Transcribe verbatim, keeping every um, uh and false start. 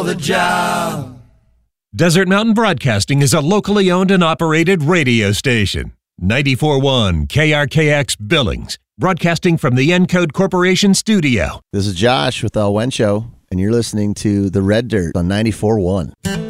the job. Desert Mountain Broadcasting is a locally owned and operated radio station. ninety-four point one K R K X Billings, broadcasting from the Encode Corporation studio. This is Josh with the Al Wen Show, and you're listening to The Red Dirt on ninety-four point one.